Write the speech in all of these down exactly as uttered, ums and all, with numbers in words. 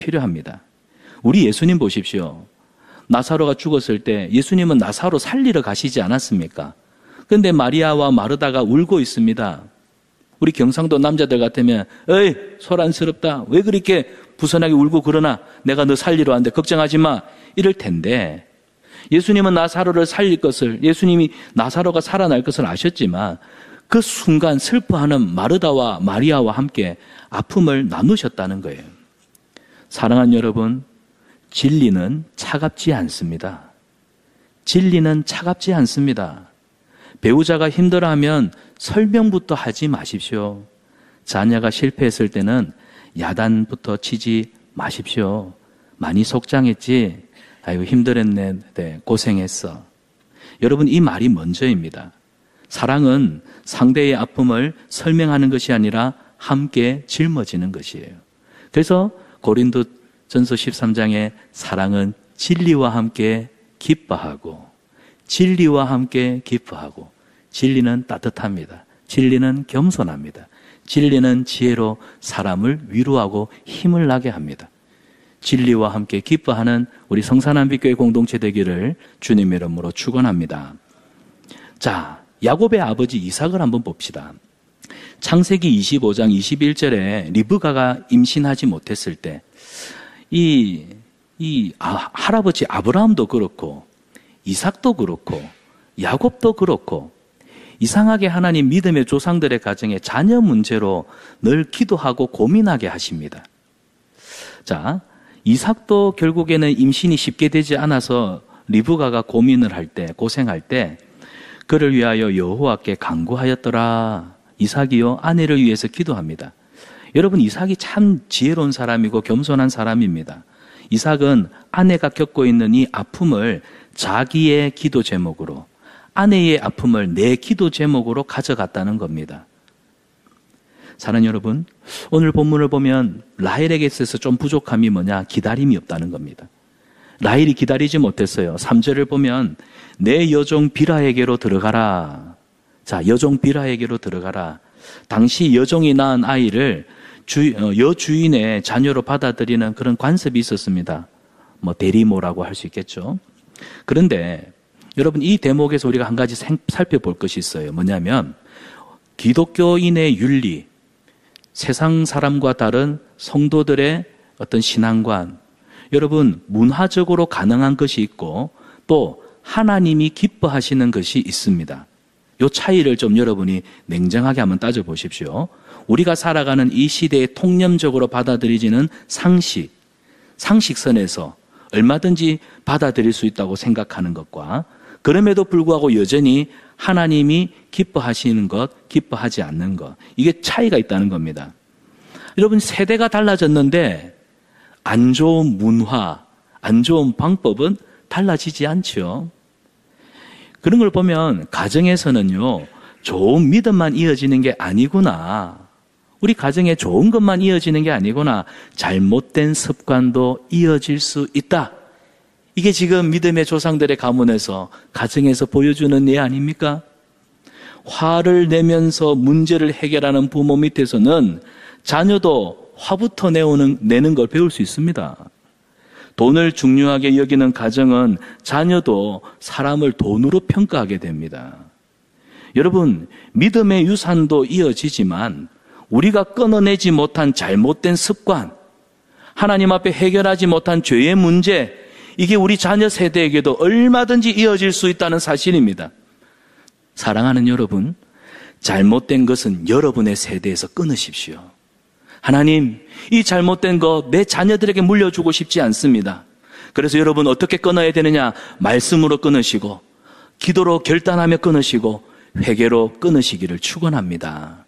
필요합니다. 우리 예수님 보십시오. 나사로가 죽었을 때 예수님은 나사로 살리러 가시지 않았습니까? 그런데 마리아와 마르다가 울고 있습니다. 우리 경상도 남자들 같으면 에이 소란스럽다. 왜 그렇게 부선하게 울고 그러나 내가 너 살리러 왔는데 걱정하지 마. 이럴 텐데 예수님은 나사로를 살릴 것을 예수님이 나사로가 살아날 것을 아셨지만 그 순간 슬퍼하는 마르다와 마리아와 함께 아픔을 나누셨다는 거예요. 사랑하는 여러분, 진리는 차갑지 않습니다. 진리는 차갑지 않습니다. 배우자가 힘들어하면 설명부터 하지 마십시오. 자녀가 실패했을 때는 야단부터 치지 마십시오. 많이 속상했지? 아이고 힘들었네. 네, 고생했어. 여러분 이 말이 먼저입니다. 사랑은 상대의 아픔을 설명하는 것이 아니라 함께 짊어지는 것이에요. 그래서 고린도전서 십삼 장에 사랑은 진리와 함께 기뻐하고 진리와 함께 기뻐하고 진리는 따뜻합니다. 진리는 겸손합니다. 진리는 지혜로 사람을 위로하고 힘을 나게 합니다. 진리와 함께 기뻐하는 우리 성산한빛교회 공동체 되기를 주님의 이름으로 축원합니다. 자, 야곱의 아버지 이삭을 한번 봅시다. 창세기 이십오 장 이십일 절에 리브가가 임신하지 못했을 때 이, 이 아, 할아버지 아브라함도 그렇고 이삭도 그렇고 야곱도 그렇고 이상하게 하나님 믿음의 조상들의 가정에 자녀 문제로 늘 기도하고 고민하게 하십니다. 자, 이삭도 결국에는 임신이 쉽게 되지 않아서 리브가가 고민을 할 때, 고생할 때 그를 위하여 여호와께 간구하였더라. 이삭이요 아내를 위해서 기도합니다. 여러분 이삭이 참 지혜로운 사람이고 겸손한 사람입니다. 이삭은 아내가 겪고 있는 이 아픔을 자기의 기도 제목으로 아내의 아픔을 내 기도 제목으로 가져갔다는 겁니다. 사랑하는 여러분, 오늘 본문을 보면 라헬에게 있어서 좀 부족함이 뭐냐? 기다림이 없다는 겁니다. 라헬이 기다리지 못했어요. 삼 절을 보면 내 여종 비라에게로 들어가라. 자, 여종 비라에게로 들어가라. 당시 여종이 낳은 아이를 주, 여주인의 자녀로 받아들이는 그런 관습이 있었습니다. 뭐 대리모라고 할 수 있겠죠. 그런데 여러분 이 대목에서 우리가 한 가지 살펴볼 것이 있어요. 뭐냐면 기독교인의 윤리, 세상 사람과 다른 성도들의 어떤 신앙관, 여러분 문화적으로 가능한 것이 있고 또 하나님이 기뻐하시는 것이 있습니다. 이 차이를 좀 여러분이 냉정하게 한번 따져보십시오. 우리가 살아가는 이 시대에 통념적으로 받아들이지는 상식, 상식선에서 얼마든지 받아들일 수 있다고 생각하는 것과 그럼에도 불구하고 여전히 하나님이 기뻐하시는 것, 기뻐하지 않는 것, 이게 차이가 있다는 겁니다. 여러분 세대가 달라졌는데 안 좋은 문화, 안 좋은 방법은 달라지지 않죠. 그런 걸 보면 가정에서는요, 좋은 믿음만 이어지는 게 아니구나. 우리 가정에 좋은 것만 이어지는 게 아니구나. 잘못된 습관도 이어질 수 있다. 이게 지금 믿음의 조상들의 가문에서 가정에서 보여주는 예 아닙니까? 화를 내면서 문제를 해결하는 부모 밑에서는 자녀도 화부터 내오는, 내는 걸 배울 수 있습니다. 돈을 중요하게 여기는 가정은 자녀도 사람을 돈으로 평가하게 됩니다. 여러분, 믿음의 유산도 이어지지만 우리가 끊어내지 못한 잘못된 습관, 하나님 앞에 해결하지 못한 죄의 문제, 이게 우리 자녀 세대에게도 얼마든지 이어질 수 있다는 사실입니다. 사랑하는 여러분, 잘못된 것은 여러분의 세대에서 끊으십시오. 하나님, 이 잘못된 거 내 자녀들에게 물려주고 싶지 않습니다. 그래서 여러분 어떻게 끊어야 되느냐? 말씀으로 끊으시고, 기도로 결단하며 끊으시고, 회개로 끊으시기를 축원합니다.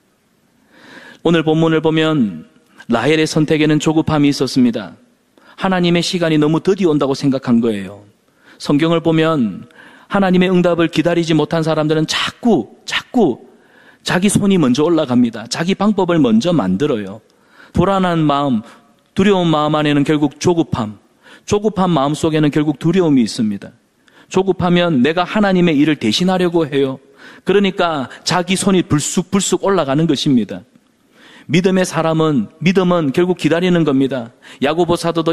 오늘 본문을 보면 라헬의 선택에는 조급함이 있었습니다. 하나님의 시간이 너무 더디 온다고 생각한 거예요. 성경을 보면 하나님의 응답을 기다리지 못한 사람들은 자꾸 자꾸 자기 손이 먼저 올라갑니다. 자기 방법을 먼저 만들어요. 불안한 마음, 두려운 마음 안에는 결국 조급함, 조급한 마음 속에는 결국 두려움이 있습니다. 조급하면 내가 하나님의 일을 대신하려고 해요. 그러니까 자기 손이 불쑥불쑥 올라가는 것입니다. 믿음의 사람은, 믿음은 결국 기다리는 겁니다. 야고보 사도도